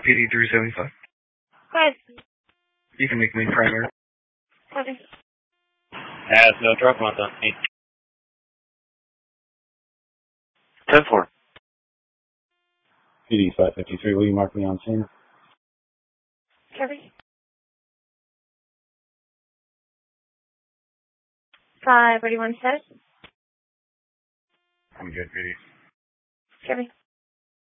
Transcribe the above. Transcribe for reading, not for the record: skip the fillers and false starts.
PD 375. Go ahead. You can make me primary. Okay. Has no truck month on me. 10-4. PD 553, will you mark me on scene? Copy. 531 says. I'm good, PD. Copy.